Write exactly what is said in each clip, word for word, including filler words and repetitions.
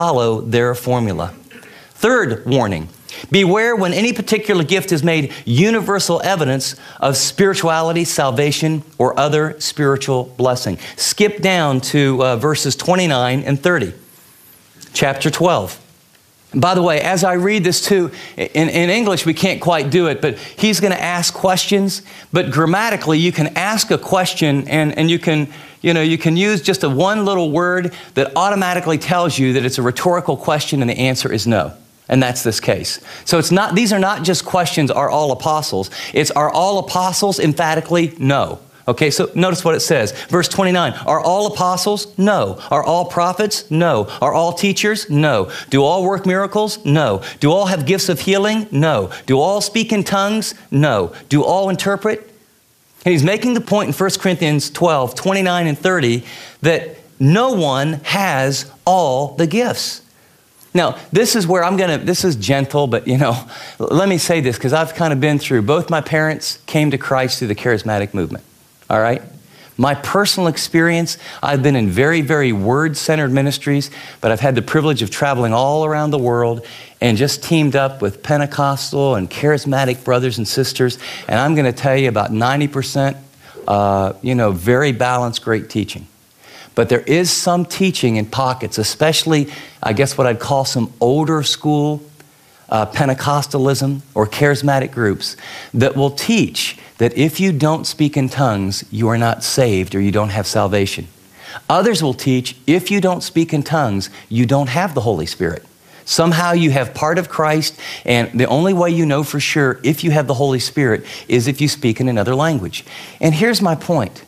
follow their formula. Third warning, beware when any particular gift is made universal evidence of spirituality, salvation, or other spiritual blessing. Skip down to uh, verses twenty-nine and thirty, chapter twelve. By the way, as I read this too, in, in English we can't quite do it, but he's going to ask questions. But grammatically, you can ask a question and, and you can, you know, you can use just a one little word that automatically tells you that it's a rhetorical question and the answer is no. And that's this case. So it's not, these are not just questions, are all apostles? It's, are all apostles? Emphatically, no. Okay, so notice what it says. Verse twenty-nine, are all apostles? No. Are all prophets? No. Are all teachers? No. Do all work miracles? No. Do all have gifts of healing? No. Do all speak in tongues? No. Do all interpret? And he's making the point in First Corinthians twelve, twenty-nine and thirty, that no one has all the gifts. Now, this is where I'm going to, this is gentle, but you know, let me say this because I've kind of been through, both my parents came to Christ through the charismatic movement. All right? My personal experience, I've been in very, very word-centered ministries, but I've had the privilege of traveling all around the world and just teamed up with Pentecostal and charismatic brothers and sisters. And I'm going to tell you about ninety percent, uh, you know, very balanced, great teaching. But there is some teaching in pockets, especially, I guess what I'd call some older school uh, Pentecostalism or charismatic groups that will teach that if you don't speak in tongues, you are not saved or you don't have salvation. Others will teach if you don't speak in tongues, you don't have the Holy Spirit. Somehow you have part of Christ, and the only way you know for sure if you have the Holy Spirit is if you speak in another language. And here's my point.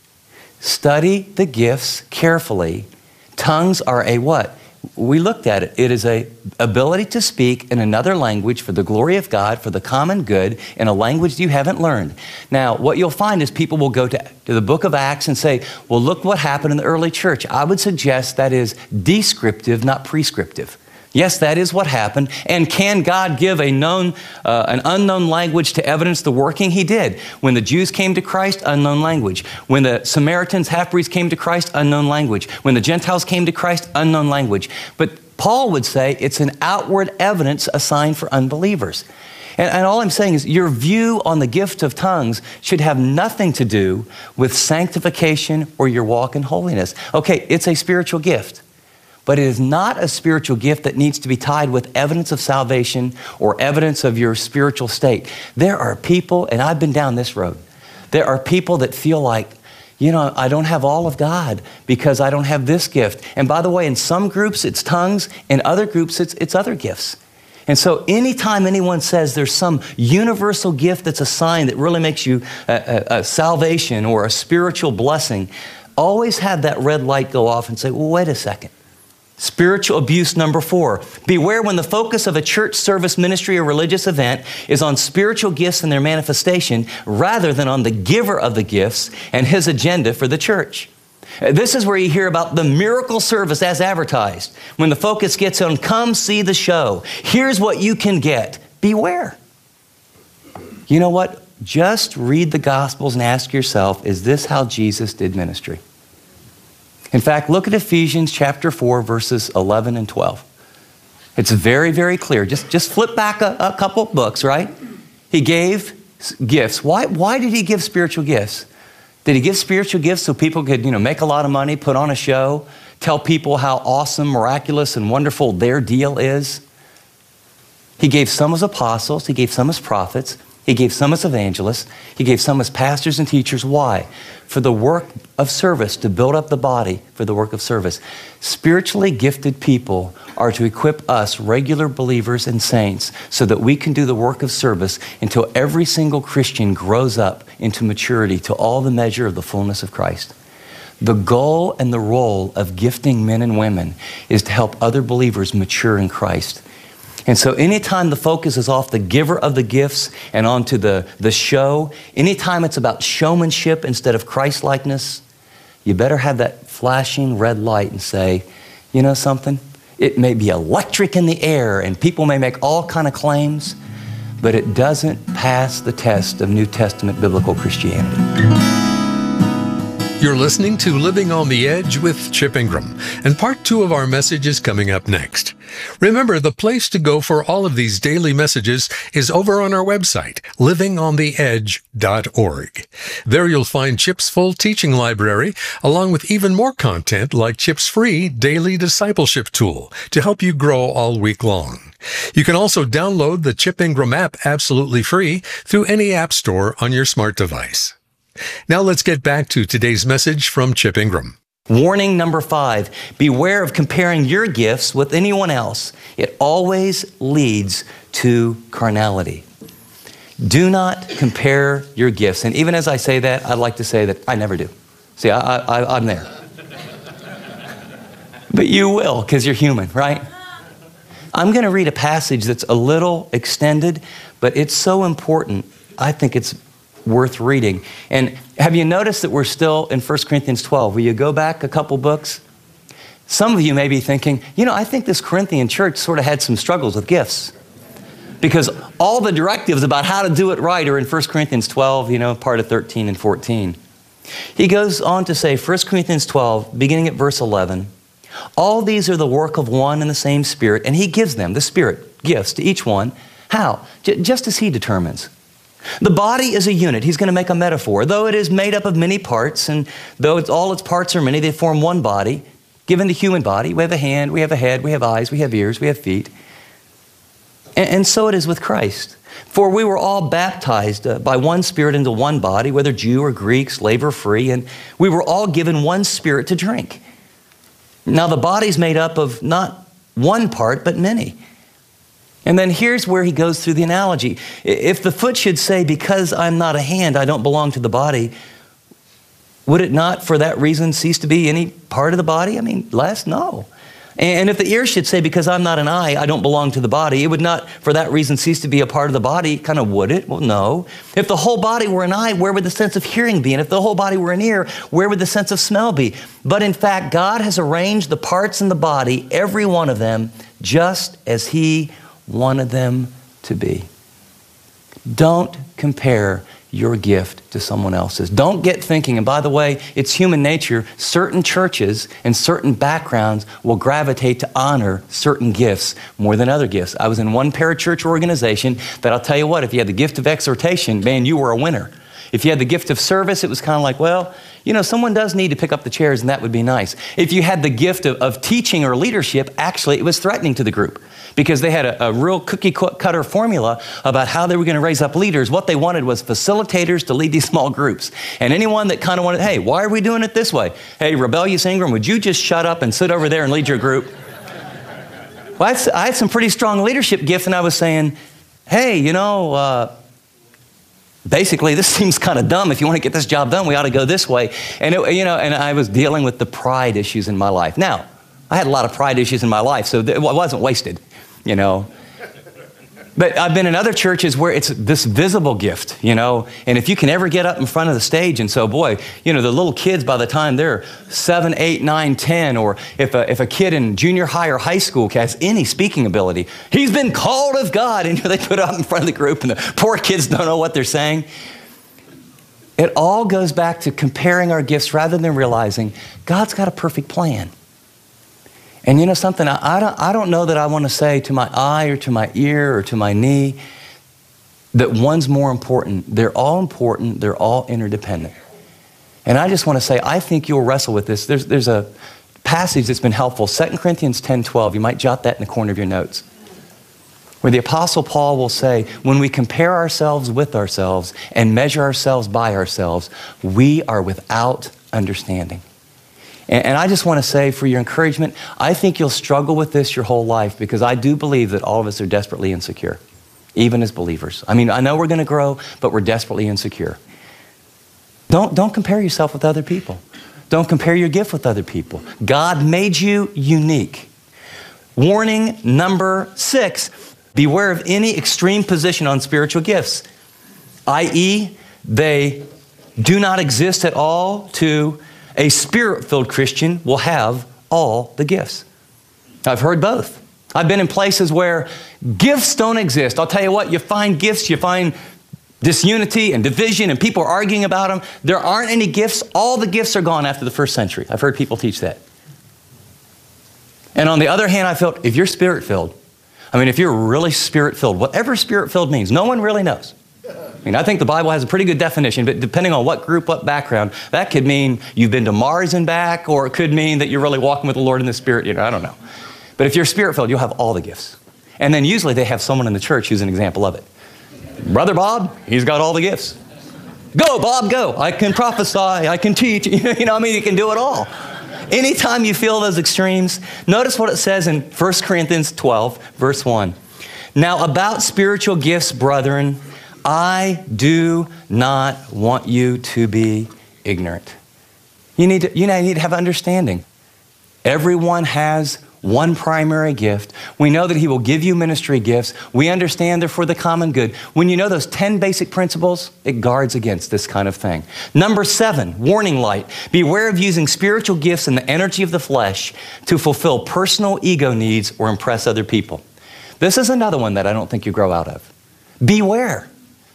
Study the gifts carefully. Tongues are a what? We looked at it. It is a ability to speak in another language for the glory of God, for the common good, in a language you haven't learned. Now, what you'll find is people will go to, to the book of Acts and say, well, look what happened in the early church. I would suggest that is descriptive, not prescriptive. Yes, that is what happened. And can God give a known, uh, an unknown language to evidence the working? He did. When the Jews came to Christ, unknown language. When the Samaritans, half-breeds came to Christ, unknown language. When the Gentiles came to Christ, unknown language. But Paul would say it's an outward evidence, a sign for unbelievers. And, and all I'm saying is your view on the gift of tongues should have nothing to do with sanctification or your walk in holiness. Okay, it's a spiritual gift. But it is not a spiritual gift that needs to be tied with evidence of salvation or evidence of your spiritual state. There are people, and I've been down this road, there are people that feel like, you know, I don't have all of God because I don't have this gift. And by the way, in some groups it's tongues, in other groups it's, it's other gifts. And so anytime anyone says there's some universal gift that's a sign that really makes you a, a, a salvation or a spiritual blessing, always have that red light go off and say, well, wait a second. Spiritual abuse number four. Beware when the focus of a church service, ministry, or religious event is on spiritual gifts and their manifestation rather than on the giver of the gifts and his agenda for the church. This is where you hear about the miracle service as advertised. When the focus gets on, come see the show. Here's what you can get. Beware. You know what? Just read the Gospels and ask yourself, is this how Jesus did ministry? In fact, look at Ephesians chapter four, verses eleven and twelve. It's very, very clear. Just, just flip back a, a couple books, right? He gave gifts. Why, why did he give spiritual gifts? Did he give spiritual gifts so people could, you know, make a lot of money, put on a show, tell people how awesome, miraculous, and wonderful their deal is? He gave some as apostles. He gave some as prophets. He gave some as evangelists. He gave some as pastors and teachers. Why? For the work of service, to build up the body for the work of service. Spiritually gifted people are to equip us, regular believers and saints, so that we can do the work of service until every single Christian grows up into maturity to all the measure of the fullness of Christ. The goal and the role of gifting men and women is to help other believers mature in Christ. And so anytime the focus is off the giver of the gifts and onto the, the show, anytime it's about showmanship instead of Christ-likeness, you better have that flashing red light and say, you know something? It may be electric in the air and people may make all kind of claims, but it doesn't pass the test of New Testament biblical Christianity. You're listening to Living on the Edge with Chip Ingram, and part two of our message is coming up next. Remember, the place to go for all of these daily messages is over on our website, living on the edge dot org. There you'll find Chip's full teaching library, along with even more content like Chip's free daily discipleship tool to help you grow all week long. You can also download the Chip Ingram app absolutely free through any app store on your smart device. Now let's get back to today's message from Chip Ingram. Warning number five, beware of comparing your gifts with anyone else. It always leads to carnality. Do not compare your gifts. And even as I say that, I'd like to say that I never do. See, I, I, I'm there. But you will, because you're human, right? I'm going to read a passage that's a little extended, but it's so important, I think it's worth reading. And have you noticed that we're still in First Corinthians twelve? Will you go back a couple books? Some of you may be thinking, you know, I think this Corinthian church sort of had some struggles with gifts. Because all the directives about how to do it right are in First Corinthians twelve, you know, part of thirteen and fourteen. He goes on to say, First Corinthians twelve, beginning at verse eleven, all these are the work of one and the same Spirit, and He gives them, the Spirit, gifts to each one. How? J- just as He determines. The body is a unit. He's going to make a metaphor. Though it is made up of many parts, and though it's, all its parts are many, they form one body. Given the human body, we have a hand, we have a head, we have eyes, we have ears, we have feet. And, and so it is with Christ. For we were all baptized uh, by one Spirit into one body, whether Jew or Greek, slave or free, and we were all given one Spirit to drink. Now the body's made up of not one part, but many. And then here's where he goes through the analogy. If the foot should say, because I'm not a hand, I don't belong to the body, would it not for that reason cease to be any part of the body? I mean, less? No. And if the ear should say, because I'm not an eye, I don't belong to the body, it would not for that reason cease to be a part of the body. Kind of would it? Well, no. If the whole body were an eye, where would the sense of hearing be? And if the whole body were an ear, where would the sense of smell be? But in fact, God has arranged the parts in the body, every one of them, just as He wanted them to be. Don't compare your gift to someone else's. Don't get thinking, and by the way, it's human nature, certain churches and certain backgrounds will gravitate to honor certain gifts more than other gifts. I was in one parachurch organization that I'll tell you what, if you had the gift of exhortation, man, you were a winner. If you had the gift of service, it was kind of like, well, you know, someone does need to pick up the chairs and that would be nice. If you had the gift of, of teaching or leadership, actually it was threatening to the group because they had a, a real cookie cutter formula about how they were going to raise up leaders. What they wanted was facilitators to lead these small groups. And anyone that kind of wanted, hey, why are we doing it this way? Hey, Rebellious Ingram, would you just shut up and sit over there and lead your group? Well, I had, I had some pretty strong leadership gifts and I was saying, hey, you know, uh, basically, this seems kind of dumb. If you want to get this job done, we ought to go this way. And, it, you know, and I was dealing with the pride issues in my life. Now, I had a lot of pride issues in my life, so it wasn't wasted, you know. But I've been in other churches where it's this visible gift, you know, and if you can ever get up in front of the stage and so, boy, you know, the little kids by the time they're seven, eight, nine, ten, or if a, if a kid in junior high or high school has any speaking ability, he's been called of God, and you know, they put it up in front of the group and the poor kids don't know what they're saying. It all goes back to comparing our gifts rather than realizing God's got a perfect plan. And you know something, I, I, don't, I don't know that I want to say to my eye or to my ear or to my knee that one's more important. They're all important. They're all interdependent. And I just want to say, I think you'll wrestle with this. There's, there's a passage that's been helpful, Second Corinthians ten twelve. You might jot that in the corner of your notes, where the Apostle Paul will say, when we compare ourselves with ourselves and measure ourselves by ourselves, we are without understanding. And I just want to say for your encouragement, I think you'll struggle with this your whole life because I do believe that all of us are desperately insecure, even as believers. I mean, I know we're going to grow, but we're desperately insecure. Don't, don't compare yourself with other people. Don't compare your gift with other people. God made you unique. Warning number six, beware of any extreme position on spiritual gifts, that is, they do not exist at all to a Spirit-filled Christian will have all the gifts. I've heard both. I've been in places where gifts don't exist. I'll tell you what, you find gifts, you find disunity and division and people are arguing about them. There aren't any gifts. All the gifts are gone after the first century. I've heard people teach that. And on the other hand, I felt if you're spirit-filled, I mean, if you're really spirit-filled, whatever spirit-filled means, no one really knows. I mean, I think the Bible has a pretty good definition, but depending on what group, what background, that could mean you've been to Mars and back, or it could mean that you're really walking with the Lord in the Spirit. You know, I don't know. But if you're spirit-filled, you'll have all the gifts. And then usually they have someone in the church who's an example of it. Brother Bob, he's got all the gifts. Go, Bob, go. I can prophesy. I can teach. You know, I mean, you can do it all. Anytime you feel those extremes, notice what it says in First Corinthians twelve, verse one. Now, about spiritual gifts, brethren, I do not want you to be ignorant. You need to, you need to have understanding. Everyone has one primary gift. We know that He will give you ministry gifts. We understand they're for the common good. When you know those ten basic principles, it guards against this kind of thing. Number seven, warning light. Beware of using spiritual gifts and the energy of the flesh to fulfill personal ego needs or impress other people. This is another one that I don't think you grow out of. Beware.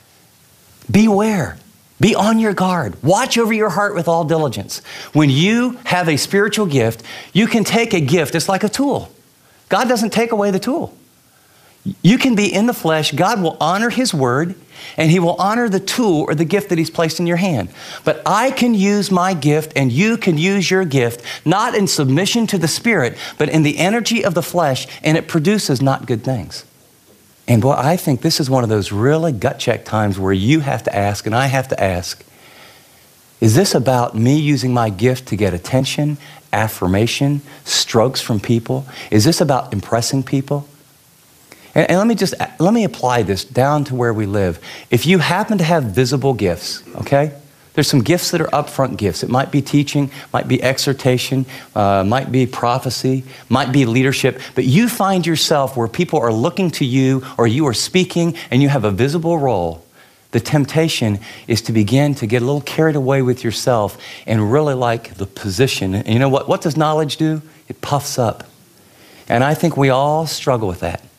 Beware. Be on your guard. Watch over your heart with all diligence. When you have a spiritual gift, you can take a gift. It's like a tool. God doesn't take away the tool. You can be in the flesh. God will honor His word, and He will honor the tool or the gift that He's placed in your hand. But I can use my gift, and you can use your gift, not in submission to the Spirit, but in the energy of the flesh, and it produces not good things. And boy, I think this is one of those really gut check times where you have to ask, and I have to ask, is this about me using my gift to get attention, affirmation, strokes from people? Is this about impressing people? And, and let me just, let me apply this down to where we live. If you happen to have visible gifts, okay? There's some gifts that are upfront gifts. It might be teaching, might be exhortation, uh, might be prophecy, might be leadership. But you find yourself where people are looking to you or you are speaking and you have a visible role. The temptation is to begin to get a little carried away with yourself and really like the position. And you know what? What does knowledge do? It puffs up. And I think we all struggle with that.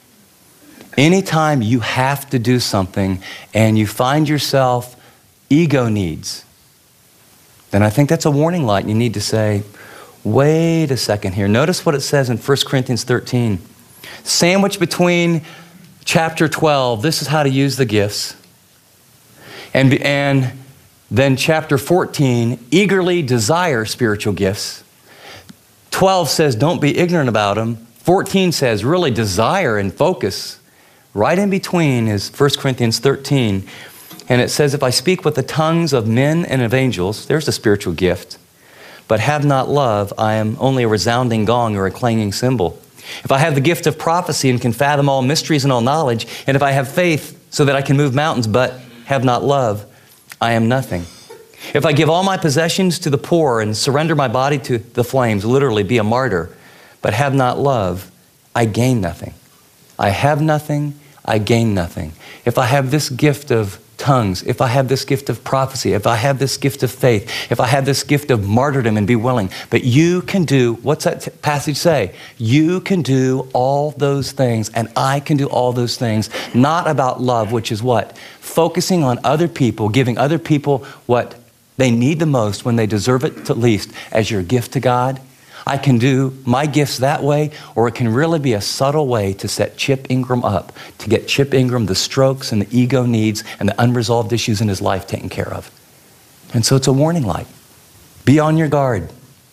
Anytime you have to do something and you find yourself ego needs, then I think that's a warning light. You need to say, wait a second here. Notice what it says in First Corinthians thirteen. Sandwiched between chapter twelve, this is how to use the gifts. And, and then chapter fourteen, eagerly desire spiritual gifts. twelve says, don't be ignorant about them. fourteen says, really desire and focus. Right in between is First Corinthians thirteen. And it says, if I speak with the tongues of men and of angels, there's a spiritual gift, but have not love, I am only a resounding gong or a clanging cymbal. If I have the gift of prophecy and can fathom all mysteries and all knowledge, and if I have faith so that I can move mountains, but have not love, I am nothing. If I give all my possessions to the poor and surrender my body to the flames, literally be a martyr, but have not love, I gain nothing. I have nothing, I gain nothing. If I have this gift of tongues, if I have this gift of prophecy, if I have this gift of faith, if I have this gift of martyrdom and be willing, but you can do, what's that t- passage say? You can do all those things and I can do all those things, not about love, which is what? Focusing on other people, giving other people what they need the most when they deserve it the least as your gift to God. I can do my gifts that way, or it can really be a subtle way to set Chip Ingram up, to get Chip Ingram the strokes and the ego needs and the unresolved issues in his life taken care of. And so it's a warning light. Be on your guard.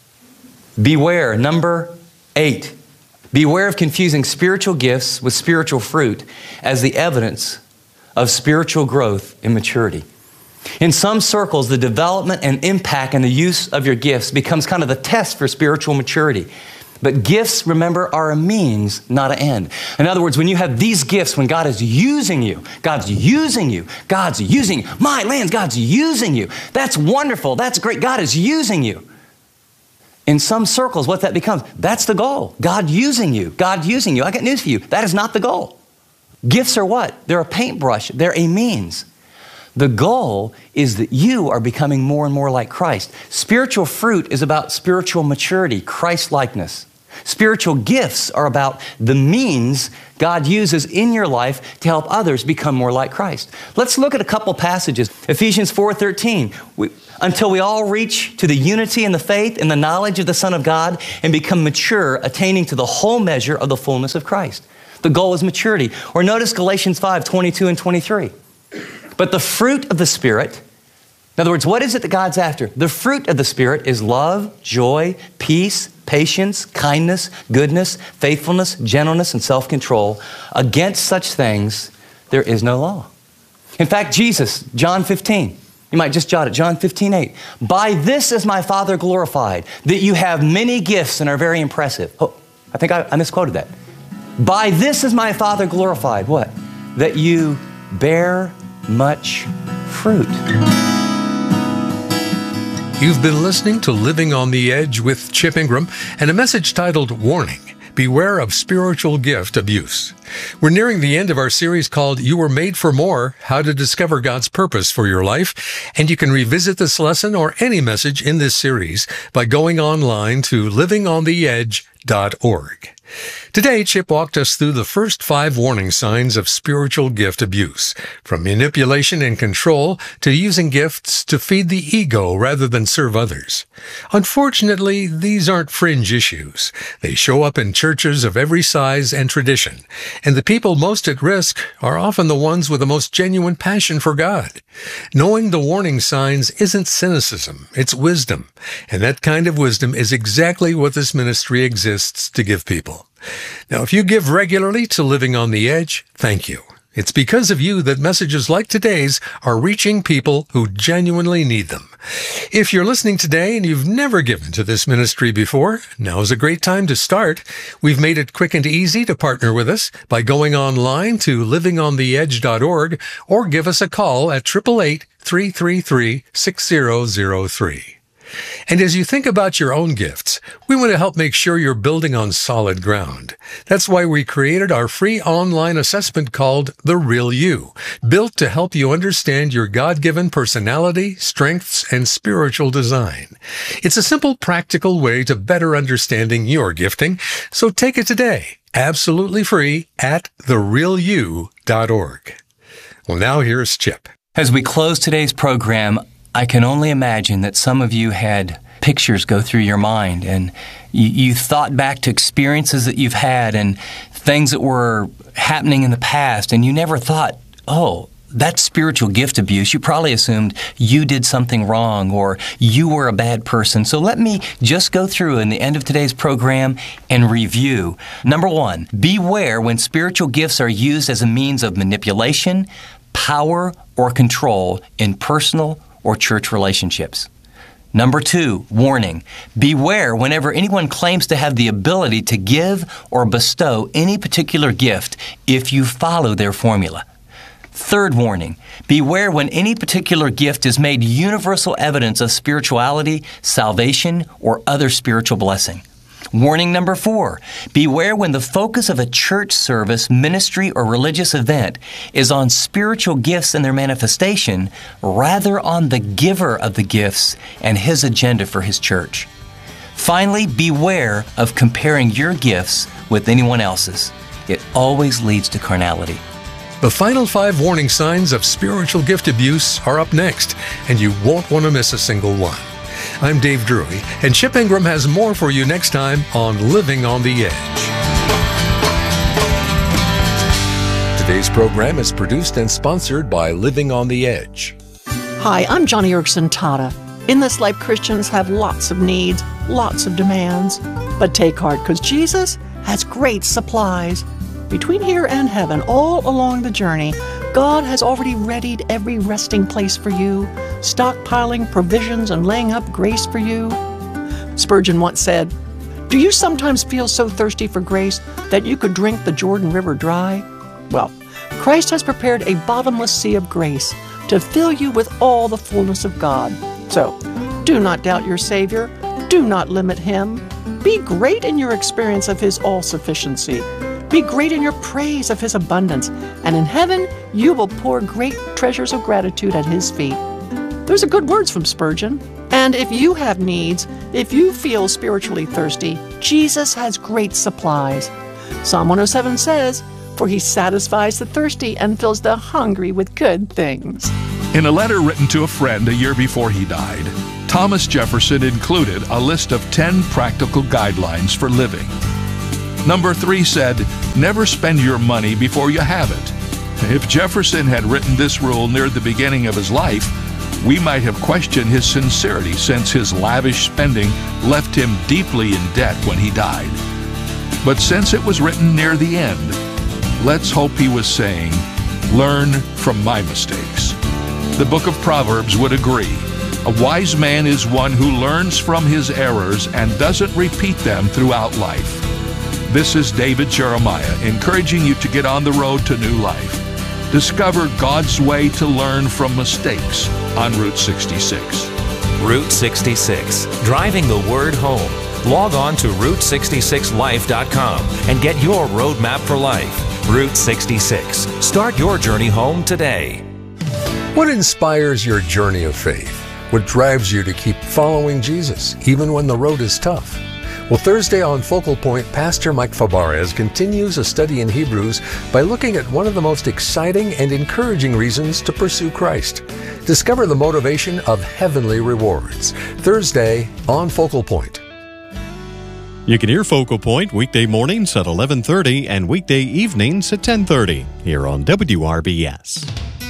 Beware. Number eight, beware of confusing spiritual gifts with spiritual fruit as the evidence of spiritual growth and maturity. In some circles, the development and impact and the use of your gifts becomes kind of the test for spiritual maturity. But gifts, remember, are a means, not an end. In other words, when you have these gifts, when God is using you, God's using you, God's using you. My lands, God's using you. That's wonderful. That's great. God is using you. In some circles, what that becomes, that's the goal. God using you. God using you. I got news for you. That is not the goal. Gifts are what? They're a paintbrush. They're a means. The goal is that you are becoming more and more like Christ. Spiritual fruit is about spiritual maturity, Christ-likeness. Spiritual gifts are about the means God uses in your life to help others become more like Christ. Let's look at a couple passages. Ephesians four thirteen. We, until we all reach to the unity in the faith and the knowledge of the Son of God and become mature, attaining to the whole measure of the fullness of Christ. The goal is maturity. Or notice Galatians five twenty-two and twenty-three. But the fruit of the Spirit, in other words, what is it that God's after? The fruit of the Spirit is love, joy, peace, patience, kindness, goodness, faithfulness, gentleness, and self-control. Against such things, there is no law. In fact, Jesus, John fifteen, you might just jot it, John fifteen eight. By this is my Father glorified, that you have many gifts and are very impressive. Oh, I think I, I misquoted that. By this is my Father glorified, what? That you bear much fruit. You've been listening to Living on the Edge with Chip Ingram and a message titled Warning, Beware of Spiritual Gift Abuse. We're nearing the end of our series called You Were Made for More, How to Discover God's Purpose for Your Life, and you can revisit this lesson or any message in this series by going online to living on the edge dot org. Today, Chip walked us through the first five warning signs of spiritual gift abuse, from manipulation and control to using gifts to feed the ego rather than serve others. Unfortunately, these aren't fringe issues. They show up in churches of every size and tradition, and the people most at risk are often the ones with the most genuine passion for God. Knowing the warning signs isn't cynicism, it's wisdom, and that kind of wisdom is exactly what this ministry exists to give people. Now, if you give regularly to Living on the Edge, thank you. It's because of you that messages like today's are reaching people who genuinely need them. If you're listening today and you've never given to this ministry before, now's a great time to start. We've made it quick and easy to partner with us by going online to living on the edge dot org or give us a call at eight eight eight, three three three, six zero zero three. And as you think about your own gifts, we want to help make sure you're building on solid ground. That's why we created our free online assessment called The Real You, built to help you understand your God-given personality, strengths, and spiritual design. It's a simple, practical way to better understanding your gifting, so take it today, absolutely free, at the real you dot org. Well, now here's Chip. As we close today's program, I can only imagine that some of you had pictures go through your mind and you, you thought back to experiences that you've had and things that were happening in the past, and you never thought, oh, that's spiritual gift abuse. You probably assumed you did something wrong or you were a bad person. So let me just go through in the end of today's program and review. Number one, beware when spiritual gifts are used as a means of manipulation, power, or control in personal or church relationships. Number two, warning. Beware whenever anyone claims to have the ability to give or bestow any particular gift if you follow their formula. Third warning. Beware when any particular gift is made universal evidence of spirituality, salvation, or other spiritual blessing. Warning number four, beware when the focus of a church service, ministry, or religious event is on spiritual gifts and their manifestation rather on the giver of the gifts and his agenda for his church. Finally, beware of comparing your gifts with anyone else's. It always leads to carnality. The final five warning signs of spiritual gift abuse are up next, and you won't want to miss a single one. I'm Dave Drury, and Chip Ingram has more for you next time on Living on the Edge. Today's program is produced and sponsored by Living on the Edge. Hi, I'm Johnny Erickson Tata. In this life, Christians have lots of needs, lots of demands. But take heart, because Jesus has great supplies. Between here and heaven, all along the journey, God has already readied every resting place for you, stockpiling provisions and laying up grace for you. Spurgeon once said, "Do you sometimes feel so thirsty for grace that you could drink the Jordan River dry?" Well, Christ has prepared a bottomless sea of grace to fill you with all the fullness of God. So, do not doubt your Savior. Do not limit Him. Be great in your experience of His all-sufficiency. Be great in your praise of His abundance, and in heaven you will pour great treasures of gratitude at His feet. Those are good words from Spurgeon. And if you have needs, if you feel spiritually thirsty, Jesus has great supplies. Psalm one oh seven says, "For he satisfies the thirsty and fills the hungry with good things." In a letter written to a friend a year before he died, Thomas Jefferson included a list of ten practical guidelines for living. Number three said, never spend your money before you have it. If Jefferson had written this rule near the beginning of his life, we might have questioned his sincerity, since his lavish spending left him deeply in debt when he died. But since it was written near the end, let's hope he was saying, learn from my mistakes. The book of Proverbs would agree. A wise man is one who learns from his errors and doesn't repeat them throughout life. This is David Jeremiah encouraging you to get on the road to new life. Discover God's way to learn from mistakes on Route sixty-six. Route sixty-six, driving the word home. Log on to route sixty-six life dot com and get your roadmap for life. Route sixty-six. Start your journey home today. What inspires your journey of faith? What drives you to keep following Jesus, even when the road is tough? Well, Thursday on Focal Point, Pastor Mike Fabarez continues a study in Hebrews by looking at one of the most exciting and encouraging reasons to pursue Christ. Discover the motivation of heavenly rewards. Thursday on Focal Point. You can hear Focal Point weekday mornings at eleven thirty and weekday evenings at ten thirty here on W R B S.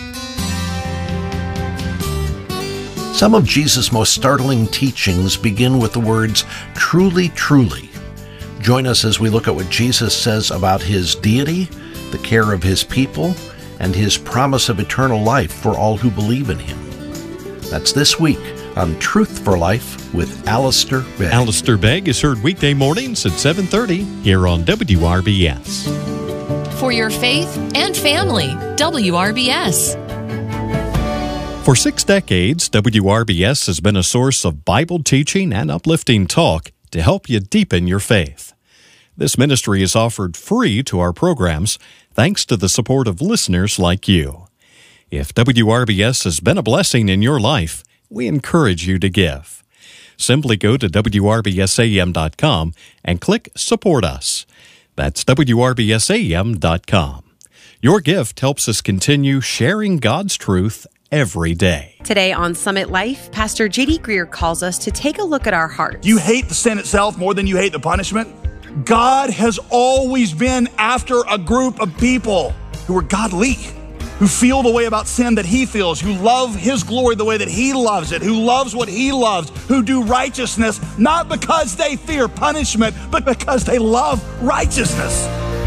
Some of Jesus' most startling teachings begin with the words, truly, truly. Join us as we look at what Jesus says about his deity, the care of his people, and his promise of eternal life for all who believe in him. That's this week on Truth for Life with Alistair Begg. Alistair Begg is heard weekday mornings at seven thirty here on W R B S. For your faith and family, W R B S. For six decades, W R B S has been a source of Bible teaching and uplifting talk to help you deepen your faith. This ministry is offered free to our programs thanks to the support of listeners like you. If W R B S has been a blessing in your life, we encourage you to give. Simply go to W R B S A M dot com and click Support Us. That's W R B S A M dot com. Your gift helps us continue sharing God's truth every day. Today on Summit Life, Pastor J D Greer calls us to take a look at our hearts. You hate the sin itself more than you hate the punishment? God has always been after a group of people who are godly, who feel the way about sin that he feels, who love his glory the way that he loves it, who loves what he loves, who do righteousness, not because they fear punishment, but because they love righteousness.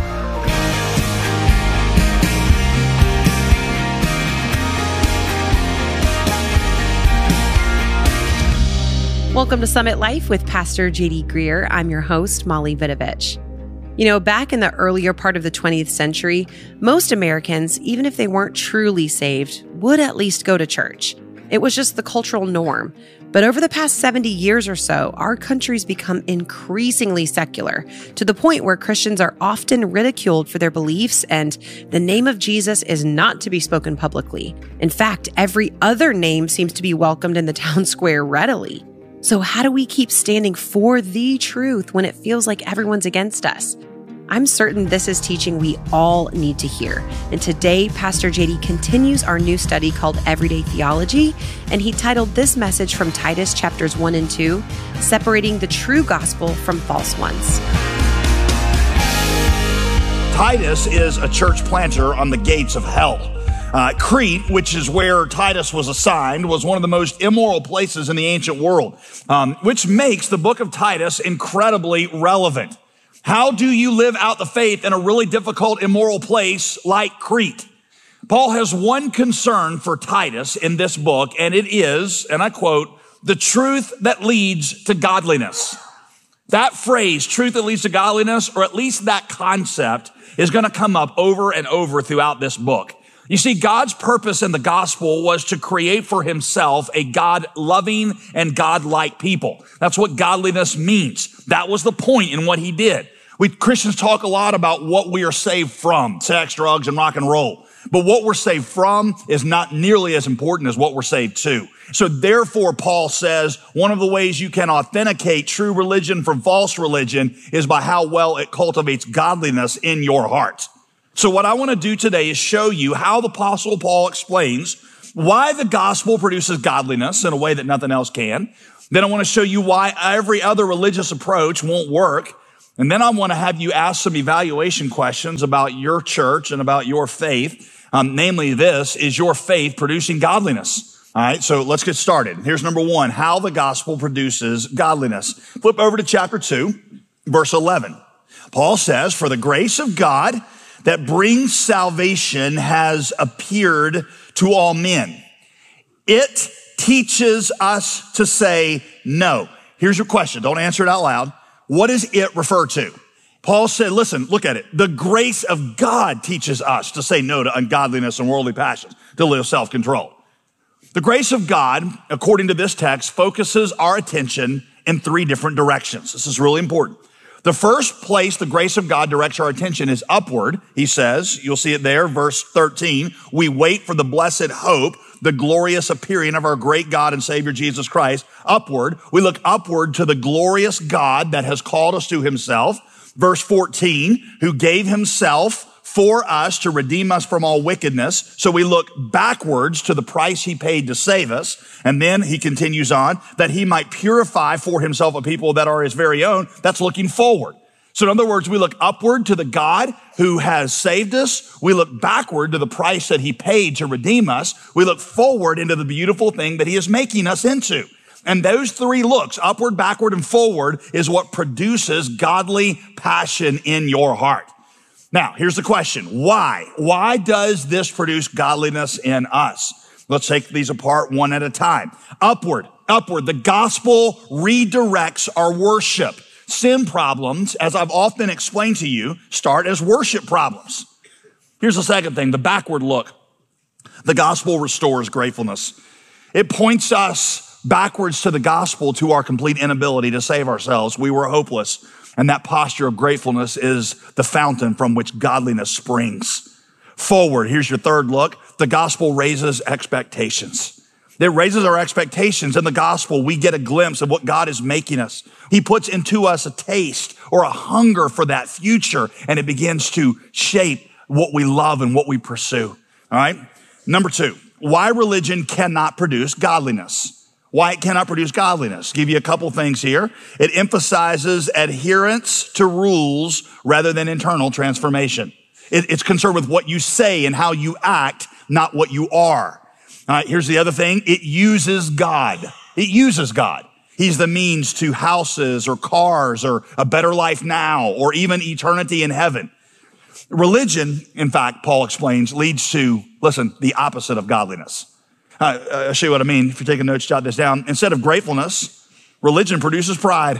Welcome to Summit Life with Pastor J D Greer. I'm your host, Molly Vidovich. You know, back in the earlier part of the twentieth century, most Americans, even if they weren't truly saved, would at least go to church. It was just the cultural norm. But over the past seventy years or so, our country's become increasingly secular, to the point where Christians are often ridiculed for their beliefs, and the name of Jesus is not to be spoken publicly. In fact, every other name seems to be welcomed in the town square readily. So how do we keep standing for the truth when it feels like everyone's against us? I'm certain this is teaching we all need to hear. And today, Pastor J D continues our new study called Everyday Theology, and he titled this message from Titus chapters one and two, Separating the True Gospel from False Ones. Titus is a church planter on the gates of hell. Uh, Crete, which is where Titus was assigned, was one of the most immoral places in the ancient world, um, which makes the book of Titus incredibly relevant. How do you live out the faith in a really difficult, immoral place like Crete? Paul has one concern for Titus in this book, and it is, and I quote, the truth that leads to godliness. That phrase, truth that leads to godliness, or at least that concept, is going to come up over and over throughout this book. You see, God's purpose in the gospel was to create for himself a God-loving and God-like people. That's what godliness means. That was the point in what he did. We Christians talk a lot about what we are saved from, sex, drugs, and rock and roll. But what we're saved from is not nearly as important as what we're saved to. So therefore, Paul says, one of the ways you can authenticate true religion from false religion is by how well it cultivates godliness in your heart. So what I want to do today is show you how the Apostle Paul explains why the gospel produces godliness in a way that nothing else can. Then I want to show you why every other religious approach won't work. And then I want to have you ask some evaluation questions about your church and about your faith. Um, namely this, is your faith producing godliness? All right, so let's get started. Here's number one, how the gospel produces godliness. Flip over to chapter two, verse eleven. Paul says, for the grace of God that brings salvation has appeared to all men. It teaches us to say no. Here's your question. Don't answer it out loud. What does it refer to? Paul said, listen, look at it. The grace of God teaches us to say no to ungodliness and worldly passions, to live self-control. The grace of God, according to this text, focuses our attention in three different directions. This is really important. The first place the grace of God directs our attention is upward. He says, you'll see it there, verse thirteen, we wait for the blessed hope, the glorious appearing of our great God and Savior Jesus Christ. Upward, we look upward to the glorious God that has called us to himself. Verse fourteen, who gave himself for us to redeem us from all wickedness. So we look backwards to the price he paid to save us. And then he continues on, that he might purify for himself a people that are his very own. That's looking forward. So in other words, we look upward to the God who has saved us. We look backward to the price that he paid to redeem us. We look forward into the beautiful thing that he is making us into. And those three looks, upward, backward, and forward, is what produces godly passion in your heart. Now, here's the question. Why? Why does this produce godliness in us? Let's take these apart one at a time. Upward, upward. The gospel redirects our worship. Sin problems, as I've often explained to you, start as worship problems. Here's the second thing, the backward look. The gospel restores gratefulness. It points us backwards to the gospel, to our complete inability to save ourselves. We were hopeless. And that posture of gratefulness is the fountain from which godliness springs. Forward, here's your third look. The gospel raises expectations. It raises our expectations. In the gospel, we get a glimpse of what God is making us. He puts into us a taste or a hunger for that future, and it begins to shape what we love and what we pursue. All right? Number two, why religion cannot produce godliness. Why it cannot produce godliness. Give you a couple things here. It emphasizes adherence to rules rather than internal transformation. It, it's concerned with what you say and how you act, not what you are. All right, here's the other thing. It uses God. It uses God. He's the means to houses or cars or a better life now or even eternity in heaven. Religion, in fact, Paul explains, leads to, listen, the opposite of godliness. Uh, I'll show you what I mean. If you're taking notes, jot this down. Instead of gratefulness, religion produces pride.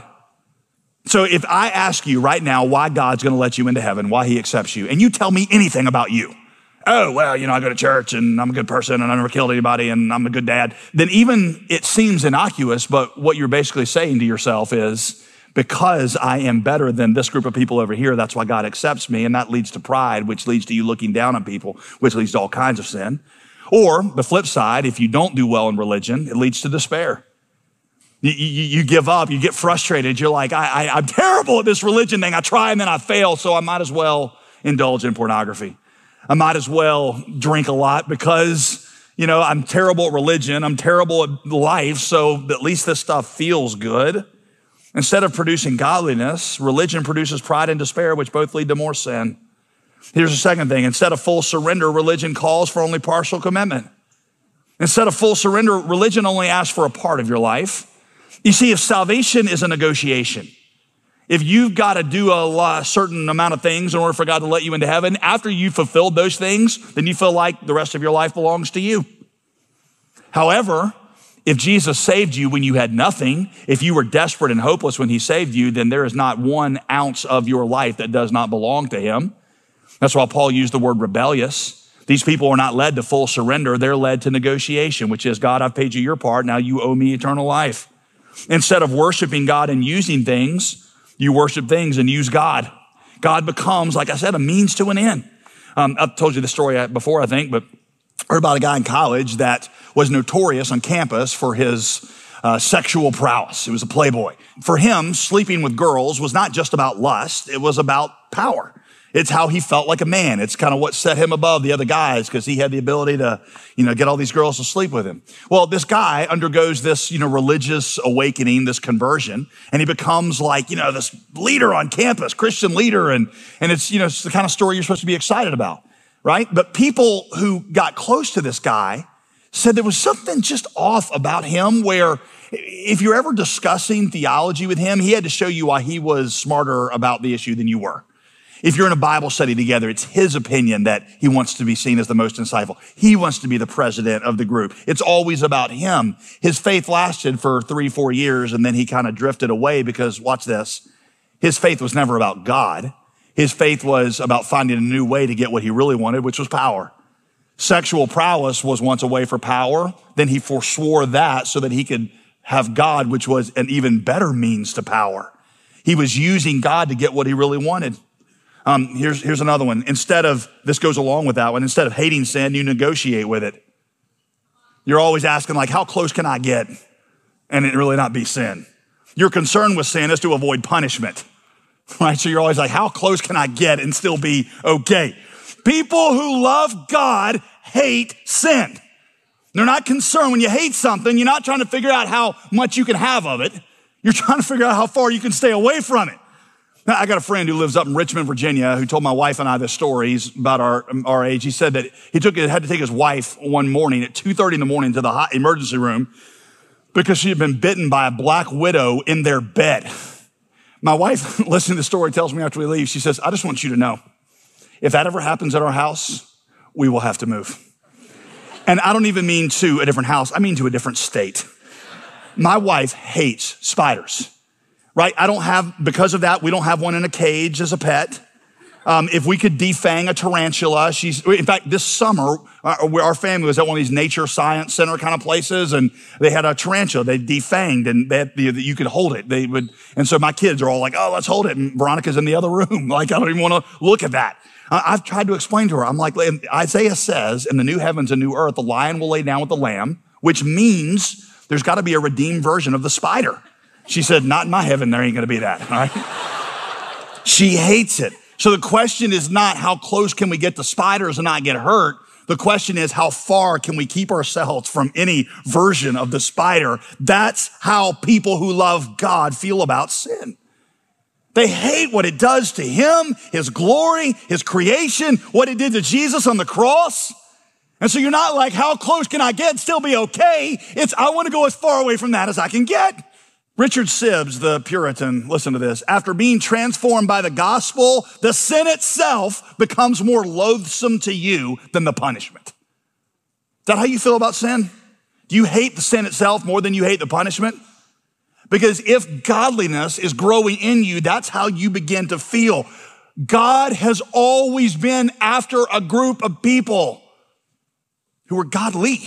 So if I ask you right now why God's going to let you into heaven, why he accepts you, and you tell me anything about you, oh, well, you know, I go to church and I'm a good person and I never killed anybody and I'm a good dad, then even it seems innocuous, but what you're basically saying to yourself is, because I am better than this group of people over here, that's why God accepts me, and that leads to pride, which leads to you looking down on people, which leads to all kinds of sin. Or the flip side, if you don't do well in religion, it leads to despair. You, you, you give up, you get frustrated. You're like, I, I, I'm terrible at this religion thing. I try and then I fail, so I might as well indulge in pornography. I might as well drink a lot because, you know, I'm terrible at religion. I'm terrible at life, so at least this stuff feels good. Instead of producing godliness, religion produces pride and despair, which both lead to more sin. Here's the second thing. Instead of full surrender, religion calls for only partial commitment. Instead of full surrender, religion only asks for a part of your life. You see, if salvation is a negotiation, if you've got to do a, lot, a certain amount of things in order for God to let you into heaven, after you've fulfilled those things, then you feel like the rest of your life belongs to you. However, if Jesus saved you when you had nothing, if you were desperate and hopeless when he saved you, then there is not one ounce of your life that does not belong to him. That's why Paul used the word rebellious. These people are not led to full surrender. They're led to negotiation, which is, God, I've paid you your part. Now you owe me eternal life. Instead of worshiping God and using things, you worship things and use God. God becomes, like I said, a means to an end. Um, I've told you the story before, I think, but I heard about a guy in college that was notorious on campus for his uh, sexual prowess. He was a playboy. For him, sleeping with girls was not just about lust. It was about power. It's how he felt like a man. It's kind of what set him above the other guys because he had the ability to, you know, get all these girls to sleep with him. Well, this guy undergoes this, you know, religious awakening, this conversion, and he becomes like, you know, this leader on campus, Christian leader. And, and it's, you know, it's the kind of story you're supposed to be excited about, right? But people who got close to this guy said there was something just off about him where if you're ever discussing theology with him, he had to show you why he was smarter about the issue than you were. If you're in a Bible study together, it's his opinion that he wants to be seen as the most insightful. He wants to be the president of the group. It's always about him. His faith lasted for three, four years, and then he kind of drifted away because, watch this, his faith was never about God. His faith was about finding a new way to get what he really wanted, which was power. Sexual prowess was once a way for power. Then he forswore that so that he could have God, which was an even better means to power. He was using God to get what he really wanted. Um, here's, here's another one. Instead of, this goes along with that one, instead of hating sin, you negotiate with it. You're always asking like, how close can I get? And it really not be sin. Your concern with sin is to avoid punishment, right? So you're always like, how close can I get and still be okay? People who love God hate sin. They're not concerned. When you hate something, you're not trying to figure out how much you can have of it. You're trying to figure out how far you can stay away from it. Now, I got a friend who lives up in Richmond, Virginia, who told my wife and I this story. He's about our, our age. He said that he took had to take his wife one morning at two thirty in the morning to the hot emergency room because she had been bitten by a black widow in their bed. My wife, listening to the story, tells me after we leave, she says, I just want you to know, if that ever happens at our house, we will have to move. And I don't even mean to a different house. I mean to a different state. My wife hates spiders. Right? I don't have, because of that, we don't have one in a cage as a pet. Um, if we could defang a tarantula, she's, in fact, this summer, our, our family was at one of these nature science center kind of places, and they had a tarantula they defanged, and they had, you could hold it. They would, and so my kids are all like, oh, let's hold it. And Veronica's in the other room. Like, I don't even want to look at that. I've tried to explain to her. I'm like, Isaiah says, in the new heavens and new earth, the lion will lay down with the lamb, which means there's got to be a redeemed version of the spider. She said, not in my heaven, there ain't going to be that, all right? She hates it. So the question is not how close can we get to spiders and not get hurt. The question is how far can we keep ourselves from any version of the spider? That's how people who love God feel about sin. They hate what it does to him, his glory, his creation, what it did to Jesus on the cross. And so you're not like, how close can I get and still be okay? It's, I want to go as far away from that as I can get. Richard Sibbes, the Puritan, listen to this. After being transformed by the gospel, the sin itself becomes more loathsome to you than the punishment. Is that how you feel about sin? Do you hate the sin itself more than you hate the punishment? Because if godliness is growing in you, that's how you begin to feel. God has always been after a group of people who are godly,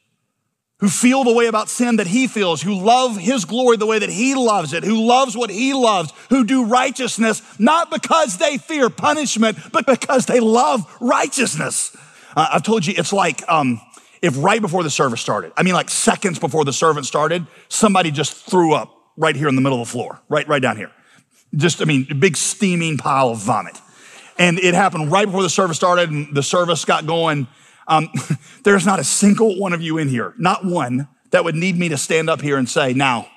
who feel the way about sin that he feels, who love his glory the way that he loves it, who loves what he loves, who do righteousness, not because they fear punishment, but because they love righteousness. Uh, I've told you, it's like um, if right before the service started, I mean like seconds before the service started, somebody just threw up right here in the middle of the floor, right, right down here. Just, I mean, a big steaming pile of vomit. And it happened right before the service started and the service got going. Um, there's not a single one of you in here, not one, that would need me to stand up here and say, now,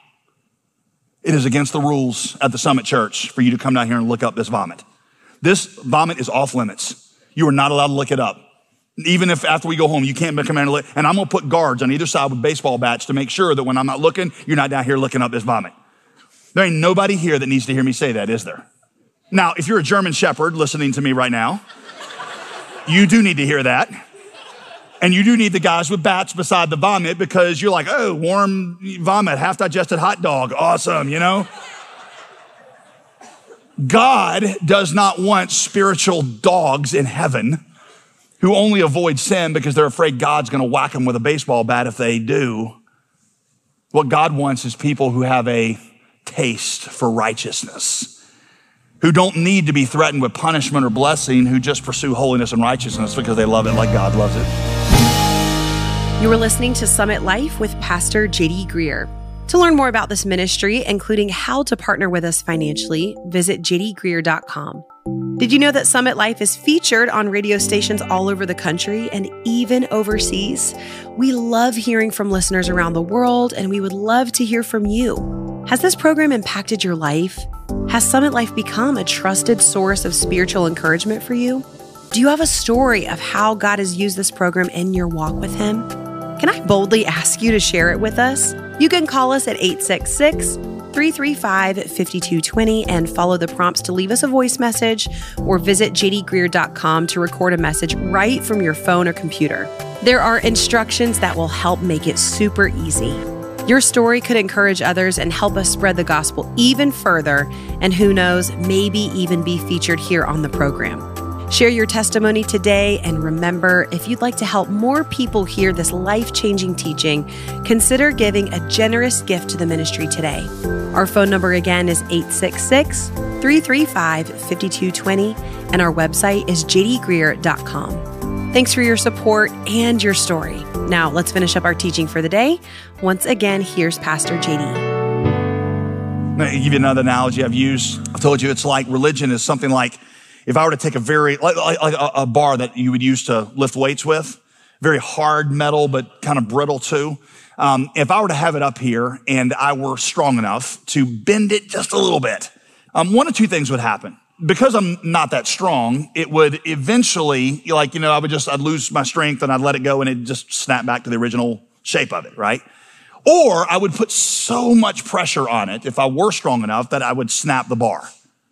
it is against the rules at the Summit Church for you to come down here and look up this vomit. This vomit is off limits. You are not allowed to look it up. Even if after we go home, you can't come in and look. And I'm going to put guards on either side with baseball bats to make sure that when I'm not looking, you're not down here looking up this vomit. There ain't nobody here that needs to hear me say that, is there? Now, if you're a German Shepherd listening to me right now, you do need to hear that. And you do need the guys with bats beside the vomit because you're like, oh, warm vomit, half-digested hot dog. Awesome, you know? God does not want spiritual dogs in heaven who only avoid sin because they're afraid God's going to whack them with a baseball bat if they do. What God wants is people who have a taste for righteousness. who don't need to be threatened with punishment or blessing, who just pursue holiness and righteousness because they love it like God loves it. You are listening to Summit Life with Pastor J D Greear. To learn more about this ministry, including how to partner with us financially, visit j d greear dot com. Did you know that Summit Life is featured on radio stations all over the country and even overseas? We love hearing from listeners around the world, and we would love to hear from you. Has this program impacted your life? Has Summit Life become a trusted source of spiritual encouragement for you? Do you have a story of how God has used this program in your walk with Him? Can I boldly ask you to share it with us? You can call us at eight six six, three three five, five two two zero and follow the prompts to leave us a voice message, or visit j d greear dot com to record a message right from your phone or computer. There are instructions that will help make it super easy. Your story could encourage others and help us spread the gospel even further, and who knows, maybe even be featured here on the program. Share your testimony today, and remember, if you'd like to help more people hear this life-changing teaching, consider giving a generous gift to the ministry today. Our phone number again is eight six six, three three five, five two two zero, and our website is j d greear dot com. Thanks for your support and your story. Now, let's finish up our teaching for the day. Once again, here's Pastor J D. I'm going to give you another analogy I've used. I've told you it's like religion is something like, if I were to take a very, like, like a, a bar that you would use to lift weights with, very hard metal, but kind of brittle too. Um, if I were to have it up here and I were strong enough to bend it just a little bit, um, one of two things would happen. Because I'm not that strong, it would eventually, like, you know, I would just, I'd lose my strength and I'd let it go and it'd just snap back to the original shape of it, right? Or I would put so much pressure on it, if I were strong enough, that I would snap the bar.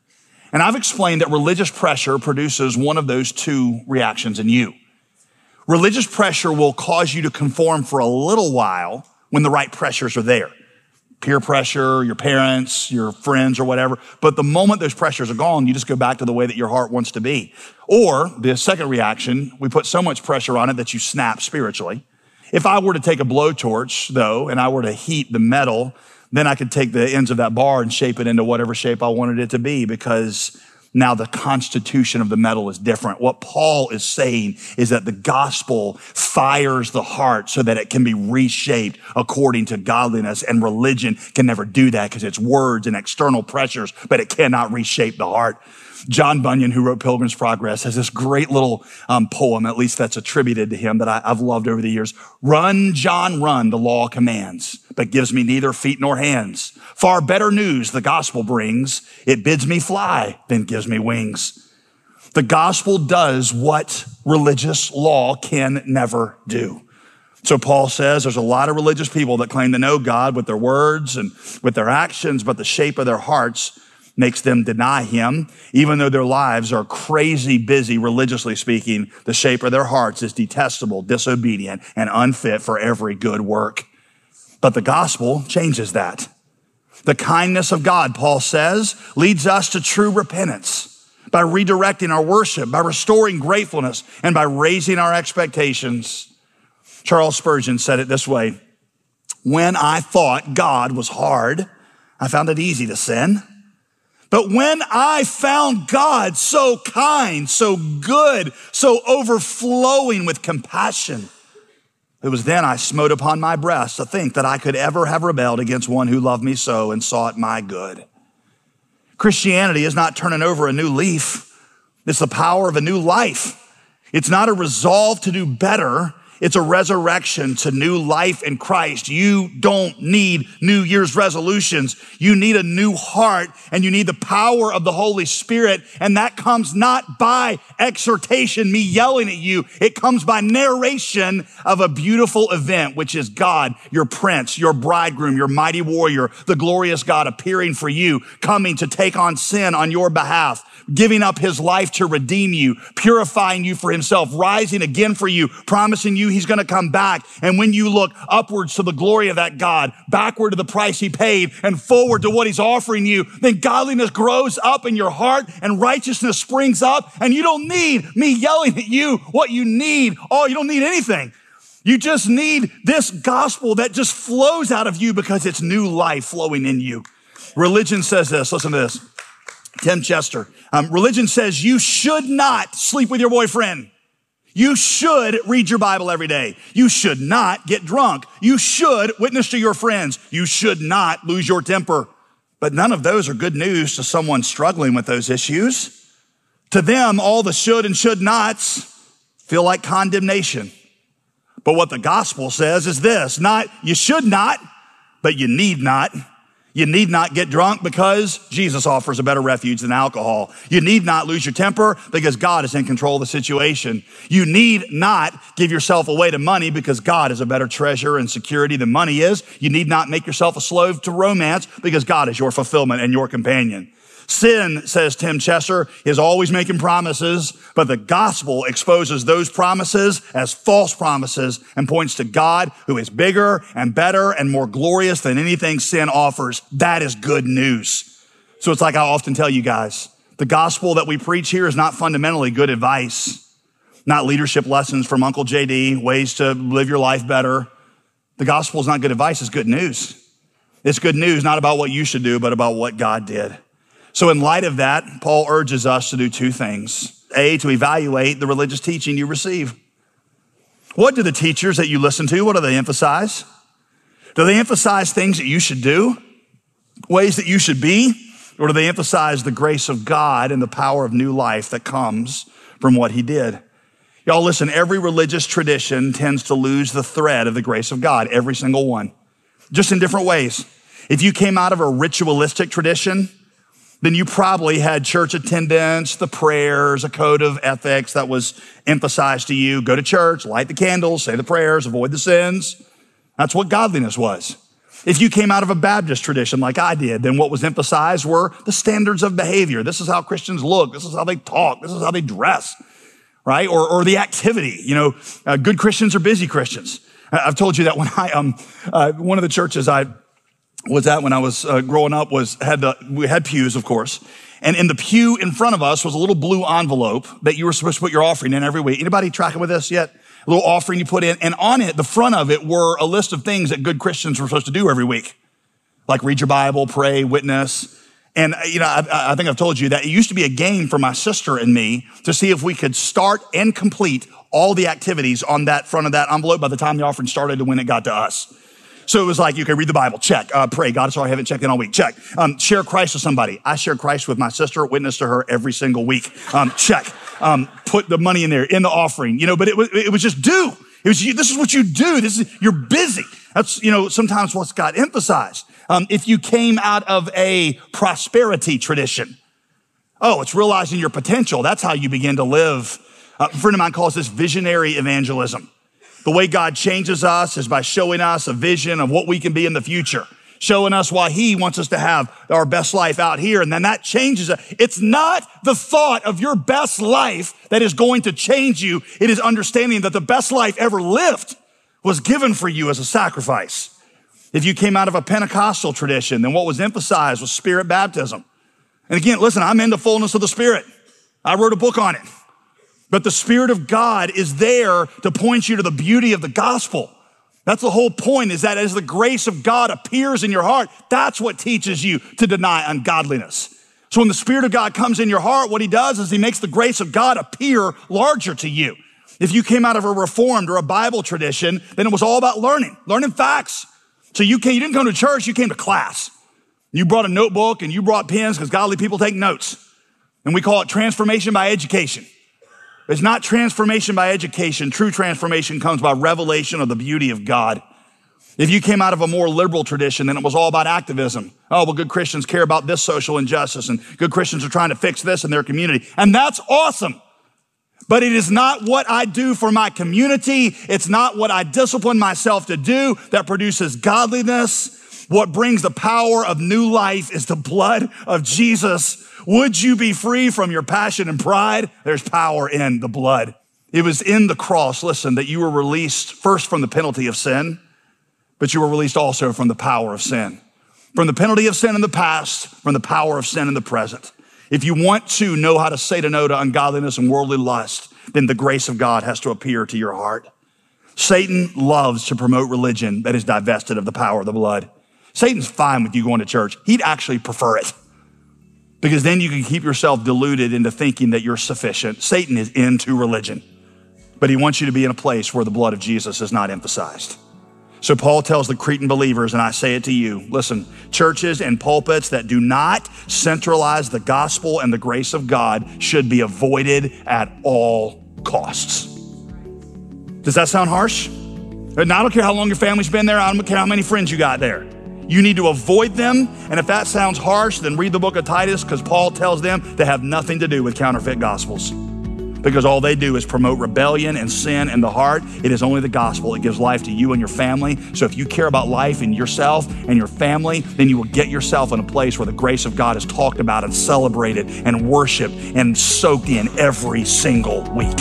And I've explained that religious pressure produces one of those two reactions in you. Religious pressure will cause you to conform for a little while when the right pressures are there. Peer pressure, your parents, your friends, or whatever. But the moment those pressures are gone, you just go back to the way that your heart wants to be. Or the second reaction, we put so much pressure on it that you snap spiritually. If I were to take a blowtorch, though, and I were to heat the metal, then I could take the ends of that bar and shape it into whatever shape I wanted it to be, because now the constitution of the metal is different. What Paul is saying is that the gospel fires the heart so that it can be reshaped according to godliness, and religion can never do that because it's words and external pressures, but it cannot reshape the heart. John Bunyan, who wrote Pilgrim's Progress, has this great little um, poem, at least that's attributed to him, that I, I've loved over the years. Run, John, run, the law commands, but gives me neither feet nor hands. Far better news the gospel brings. It bids me fly, then gives me wings. The gospel does what religious law can never do. So Paul says there's a lot of religious people that claim to know God with their words and with their actions, but the shape of their hearts makes them deny him. Even though their lives are crazy busy, religiously speaking, the shape of their hearts is detestable, disobedient, and unfit for every good work. But the gospel changes that. The kindness of God, Paul says, leads us to true repentance by redirecting our worship, by restoring gratefulness, and by raising our expectations. Charles Spurgeon said it this way: when I thought God was hard, I found it easy to sin. But when I found God so kind, so good, so overflowing with compassion, it was then I smote upon my breast to think that I could ever have rebelled against one who loved me so and sought my good. Christianity is not turning over a new leaf. It's the power of a new life. It's not a resolve to do better. It's a resurrection to new life in Christ. You don't need New Year's resolutions. You need a new heart, and you need the power of the Holy Spirit. And that comes not by exhortation, me yelling at you. It comes by narration of a beautiful event, which is God, your prince, your bridegroom, your mighty warrior, the glorious God appearing for you, coming to take on sin on your behalf, giving up his life to redeem you, purifying you for himself, rising again for you, promising you he's going to come back. And when you look upwards to the glory of that God, backward to the price he paid, and forward to what he's offering you, then godliness grows up in your heart and righteousness springs up. And you don't need me yelling at you what you need. Oh, you don't need anything. You just need this gospel that just flows out of you because it's new life flowing in you. Religion says this. Listen to this. Tim Chester. Um, religion says you should not sleep with your boyfriend. You should read your Bible every day. You should not get drunk. You should witness to your friends. You should not lose your temper. But none of those are good news to someone struggling with those issues. To them, all the should and should nots feel like condemnation. But what the gospel says is this, not you should not, but you need not. You need not get drunk because Jesus offers a better refuge than alcohol. You need not lose your temper because God is in control of the situation. You need not give yourself away to money because God is a better treasure and security than money is. You need not make yourself a slave to romance because God is your fulfillment and your companion. Sin, says Tim Chester, is always making promises, but the gospel exposes those promises as false promises and points to God, who is bigger and better and more glorious than anything sin offers. That is good news. So it's like I often tell you guys, the gospel that we preach here is not fundamentally good advice, not leadership lessons from Uncle J D, ways to live your life better. The gospel is not good advice, it's good news. It's good news, not about what you should do, but about what God did. So in light of that, Paul urges us to do two things. A, to evaluate the religious teaching you receive. What do the teachers that you listen to, what do they emphasize? Do they emphasize things that you should do? Ways that you should be? Or do they emphasize the grace of God and the power of new life that comes from what he did? Y'all listen, every religious tradition tends to lose the thread of the grace of God, every single one, just in different ways. If you came out of a ritualistic tradition, then you probably had church attendance, the prayers, a code of ethics that was emphasized to you. Go to church, light the candles, say the prayers, avoid the sins. That's what godliness was. If you came out of a Baptist tradition like I did, then what was emphasized were the standards of behavior. This is how Christians look. This is how they talk. This is how they dress, right? Or, or the activity. You know, uh, good Christians are busy Christians. I've told you that when I, um, uh, one of the churches I was at when I was uh, growing up was had the, we had pews, of course. And in the pew in front of us was a little blue envelope that you were supposed to put your offering in every week. Anybody tracking with this yet? A little offering you put in. And on it, the front of it were a list of things that good Christians were supposed to do every week. Like read your Bible, pray, witness. And, you know, I, I think I've told you that it used to be a game for my sister and me to see if we could start and complete all the activities on that front of that envelope by the time the offering started to when it got to us. So it was like, you can read the Bible, check. Uh, pray, God, sorry I haven't checked in all week, check. Um, share Christ with somebody. I share Christ with my sister, witness to her every single week, um, check. Um, put the money in there, in the offering, you know, but it was, it was just do. It was, this is what you do. This is, you're busy. That's, you know, sometimes what's got emphasized. Um, if you came out of a prosperity tradition, oh, it's realizing your potential. That's how you begin to live. Uh, a friend of mine calls this visionary evangelism. The way God changes us is by showing us a vision of what we can be in the future, showing us why he wants us to have our best life out here. And then that changes it. It's not the thought of your best life that is going to change you. It is understanding that the best life ever lived was given for you as a sacrifice. If you came out of a Pentecostal tradition, then what was emphasized was spirit baptism. And again, listen, I'm in the fullness of the Spirit. I wrote a book on it. But the Spirit of God is there to point you to the beauty of the gospel. That's the whole point, is that as the grace of God appears in your heart, that's what teaches you to deny ungodliness. So when the Spirit of God comes in your heart, what he does is he makes the grace of God appear larger to you. If you came out of a Reformed or a Bible tradition, then it was all about learning, learning facts. So you, came, you didn't come to church, you came to class. You brought a notebook and you brought pens because godly people take notes. And we call it transformation by education. It's not transformation by education. True transformation comes by revelation of the beauty of God. If you came out of a more liberal tradition, then it was all about activism. Oh, well, good Christians care about this social injustice, and good Christians are trying to fix this in their community. And that's awesome. But it is not what I do for my community. It's not what I discipline myself to do that produces godliness. What brings the power of new life is the blood of Jesus. Would you be free from your passion and pride? There's power in the blood. It was in the cross, listen, that you were released first from the penalty of sin, but you were released also from the power of sin. From the penalty of sin in the past, from the power of sin in the present. If you want to know how to say to no to ungodliness and worldly lust, then the grace of God has to appear to your heart. Satan loves to promote religion that is divested of the power of the blood. Satan's fine with you going to church. He'd actually prefer it. because then you can keep yourself deluded into thinking that you're sufficient. Satan is into religion, but he wants you to be in a place where the blood of Jesus is not emphasized. So Paul tells the Cretan believers, and I say it to you, listen, churches and pulpits that do not centralize the gospel and the grace of God should be avoided at all costs. Does that sound harsh? And I don't care how long your family's been there. I don't care how many friends you got there. You need to avoid them. And if that sounds harsh, then read the book of Titus, because Paul tells them to have nothing to do with counterfeit gospels, because all they do is promote rebellion and sin in the heart. It is only the gospel that gives life to you and your family. So if you care about life and yourself and your family, then you will get yourself in a place where the grace of God is talked about and celebrated and worshiped and soaked in every single week.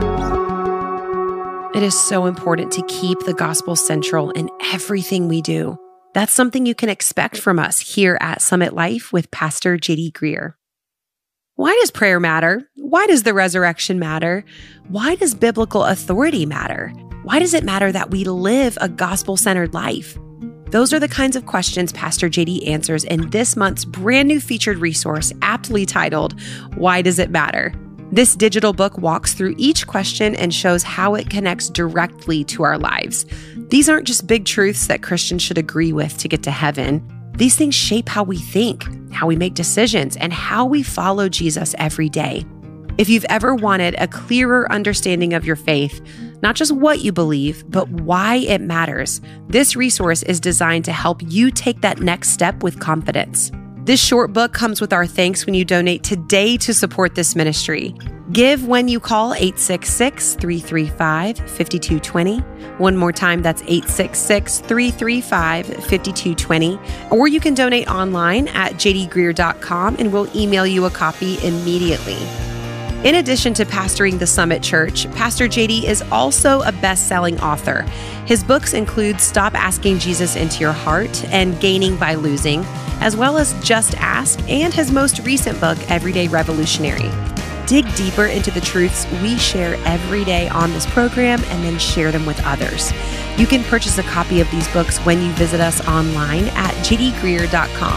It is so important to keep the gospel central in everything we do. That's something you can expect from us here at Summit Life with Pastor J D Greear. Why does prayer matter? Why does the resurrection matter? Why does biblical authority matter? Why does it matter that we live a gospel-centered life? Those are the kinds of questions Pastor J D answers in this month's brand new featured resource, aptly titled, Why Does It Matter? This digital book walks through each question and shows how it connects directly to our lives. These aren't just big truths that Christians should agree with to get to heaven. These things shape how we think, how we make decisions, and how we follow Jesus every day. If you've ever wanted a clearer understanding of your faith, not just what you believe, but why it matters, this resource is designed to help you take that next step with confidence. This short book comes with our thanks when you donate today to support this ministry. Give when you call eight six six, three three five, five two two zero. One more time, that's eight six six, three three five, five two two zero. Or you can donate online at j d greear dot com and we'll email you a copy immediately. In addition to pastoring the Summit Church, Pastor J D is also a best-selling author. His books include Stop Asking Jesus Into Your Heart and Gaining by Losing, as well as Just Ask and his most recent book, Everyday Revolutionary. Dig deeper into the truths we share every day on this program and then share them with others. You can purchase a copy of these books when you visit us online at j d greear dot com.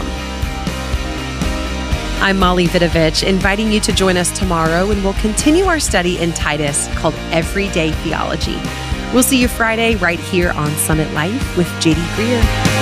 I'm Molly Vidovich, inviting you to join us tomorrow, and we'll continue our study in Titus called Everyday Theology. We'll see you Friday right here on Summit Life with J D Greear.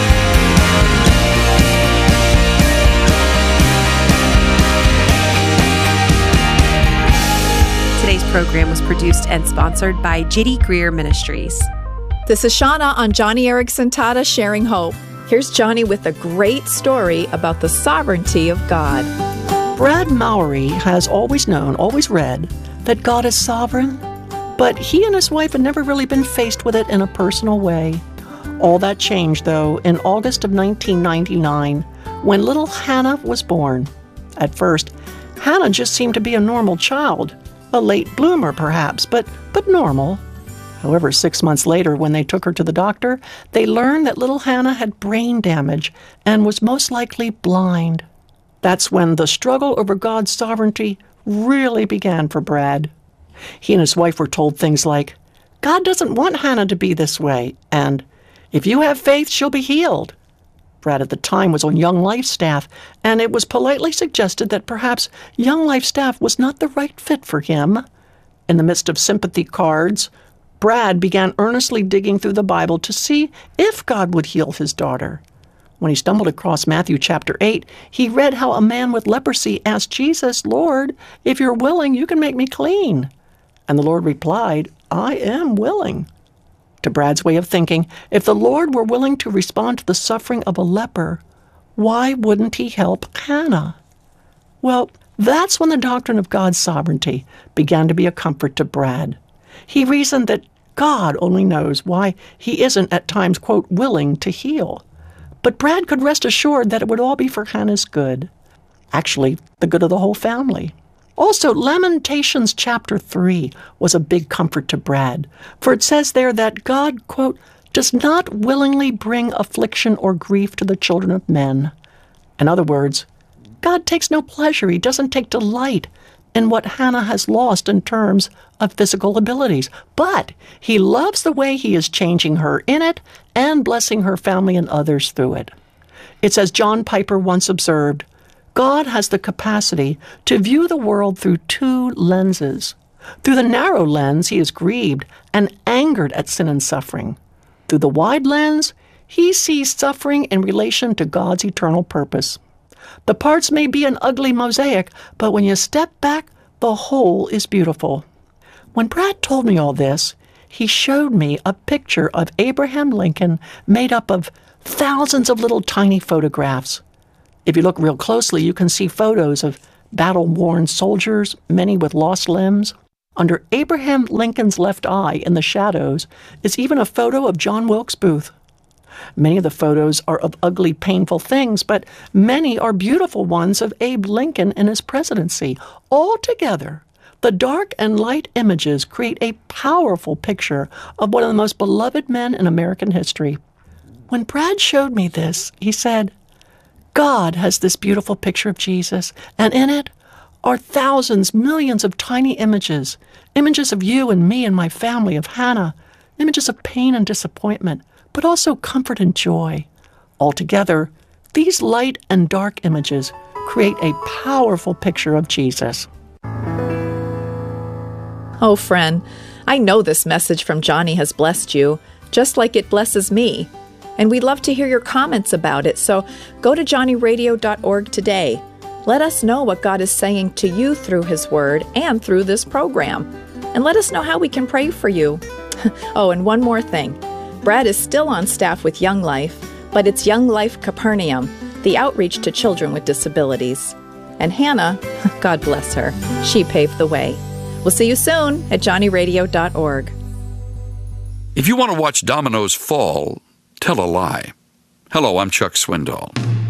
Today's program was produced and sponsored by J D Greear Ministries. This is Shauna on Johnny Erickson Tata Sharing Hope. Here's Johnny with a great story about the sovereignty of God. Brad Mowry has always known, always read, that God is sovereign, but he and his wife had never really been faced with it in a personal way. All that changed, though, in August of nineteen ninety-nine, when little Hannah was born. At first, Hannah just seemed to be a normal child, a late bloomer perhaps, but, but normal. However, six months later, when they took her to the doctor, they learned that little Hannah had brain damage and was most likely blind. That's when the struggle over God's sovereignty really began for Brad. He and his wife were told things like, God doesn't want Hannah to be this way, and if you have faith, she'll be healed. Brad at the time was on Young Life staff, and it was politely suggested that perhaps Young Life staff was not the right fit for him. In the midst of sympathy cards, Brad began earnestly digging through the Bible to see if God would heal his daughter. When he stumbled across Matthew chapter eight, he read how a man with leprosy asked Jesus, Lord, if you're willing, you can make me clean. And the Lord replied, I am willing. To Brad's way of thinking, if the Lord were willing to respond to the suffering of a leper, why wouldn't he help Hannah? Well, that's when the doctrine of God's sovereignty began to be a comfort to Brad. He reasoned that God only knows why he isn't at times, quote, willing to heal. But Brad could rest assured that it would all be for Hannah's good. Actually, the good of the whole family. Also, Lamentations chapter three was a big comfort to Brad, for it says there that God, quote, does not willingly bring affliction or grief to the children of men. In other words, God takes no pleasure, he doesn't take delight in what Hannah has lost in terms of physical abilities, but he loves the way he is changing her in it and blessing her family and others through it. It's as John Piper once observed, God has the capacity to view the world through two lenses. Through the narrow lens, he is grieved and angered at sin and suffering. Through the wide lens, he sees suffering in relation to God's eternal purpose. The parts may be an ugly mosaic, but when you step back, the whole is beautiful. When Brad told me all this, he showed me a picture of Abraham Lincoln made up of thousands of little tiny photographs. If you look real closely, you can see photos of battle-worn soldiers, many with lost limbs. Under Abraham Lincoln's left eye in the shadows is even a photo of John Wilkes Booth. Many of the photos are of ugly, painful things, but many are beautiful ones of Abe Lincoln in his presidency. Altogether, the dark and light images create a powerful picture of one of the most beloved men in American history. When Brad showed me this, he said, God has this beautiful picture of Jesus, and in it are thousands, millions of tiny images, images of you and me and my family, of Hannah, images of pain and disappointment, but also comfort and joy. Altogether, these light and dark images create a powerful picture of Jesus. Oh, friend, I know this message from Johnny has blessed you, just like it blesses me. And we'd love to hear your comments about it, so go to johnny radio dot org today. Let us know what God is saying to you through His Word and through this program. And let us know how we can pray for you. Oh, and one more thing. Brad is still on staff with Young Life, but it's Young Life Capernaum, the outreach to children with disabilities. And Hannah, God bless her, she paved the way. We'll see you soon at johnny radio dot org. If you want to watch dominoes fall, tell a lie. Hello, I'm Chuck Swindoll.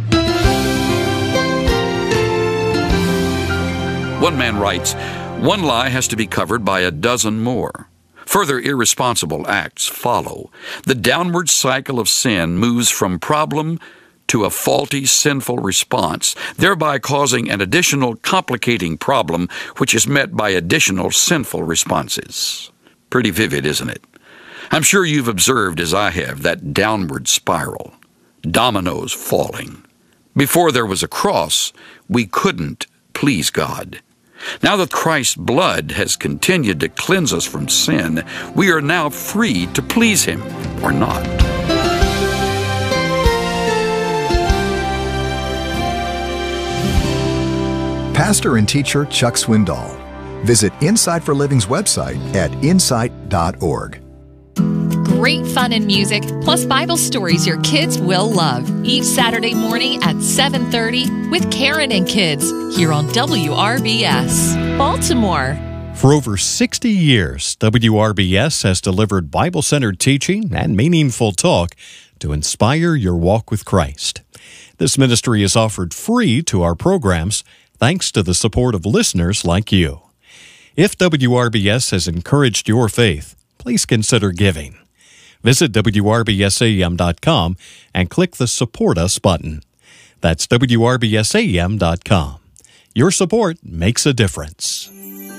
One man writes, one lie has to be covered by a dozen more. Further irresponsible acts follow. The downward cycle of sin moves from problem to a faulty, sinful response, thereby causing an additional complicating problem which is met by additional sinful responses. Pretty vivid, isn't it? I'm sure you've observed, as I have, that downward spiral. Dominoes falling. Before there was a cross, we couldn't please God. Now that Christ's blood has continued to cleanse us from sin, we are now free to please Him or not. Pastor and teacher Chuck Swindoll. Visit Insight for Living's website at insight dot org. Great fun and music, plus Bible stories your kids will love. Each Saturday morning at seven thirty with Karen and Kids here on W R B S, Baltimore. For over sixty years, W R B S has delivered Bible-centered teaching and meaningful talk to inspire your walk with Christ. This ministry is offered free to our programs thanks to the support of listeners like you. If W R B S has encouraged your faith, please consider giving. Visit W R B S A M dot com and click the Support Us button. That's W R B S A M dot com. Your support makes a difference.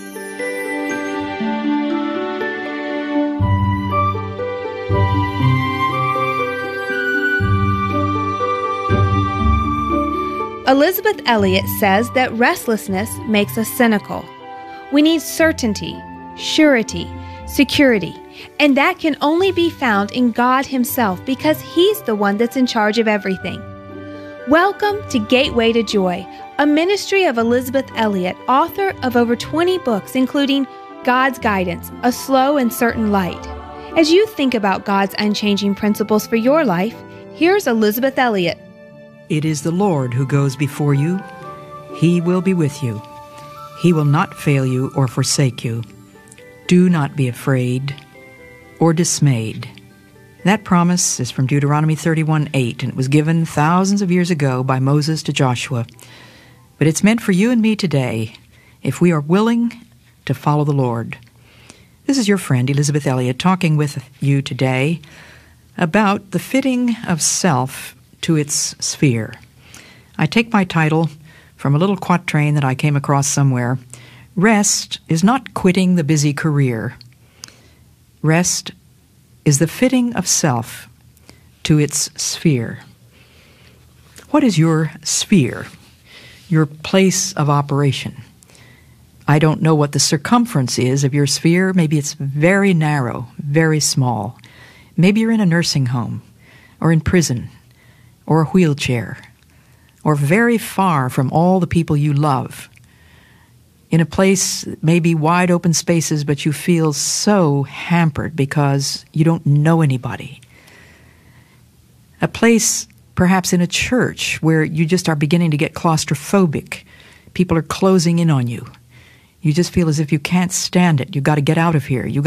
Elizabeth Elliot says that restlessness makes us cynical. We need certainty, surety, security, and that can only be found in God Himself because He's the one that's in charge of everything. Welcome to Gateway to Joy, a ministry of Elizabeth Elliot, author of over twenty books, including God's Guidance, A Slow and Certain Light. As you think about God's unchanging principles for your life, here's Elizabeth Elliot. It is the Lord who goes before you. He will be with you. He will not fail you or forsake you. Do not be afraid or dismayed. That promise is from Deuteronomy thirty-one eight, and it was given thousands of years ago by Moses to Joshua. But it's meant for you and me today, if we are willing to follow the Lord. This is your friend, Elizabeth Elliot, talking with you today about the fitting of self to its sphere. I take my title from a little quatrain that I came across somewhere. Rest is not quitting the busy career. Rest is the fitting of self to its sphere. What is your sphere? your place of operation. I don't know what the circumference is of your sphere. Maybe it's very narrow, very small. Maybe you're in a nursing home, or in prison, or a wheelchair, or very far from all the people you love. In a place, maybe wide open spaces, but you feel so hampered because you don't know anybody. A place, perhaps in a church, where you just are beginning to get claustrophobic. People are closing in on you. You just feel as if you can't stand it. You've got to get out of here. You